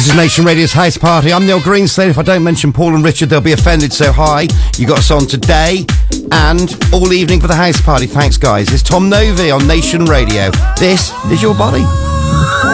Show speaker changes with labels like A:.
A: This is Nation Radio's House Party. I'm Neil Greenslade. If I don't mention Paul and Richard, they'll be offended. So hi, you got us on today and all evening for the House Party. Thanks, guys. It's Tom Novi on Nation Radio. This is your body.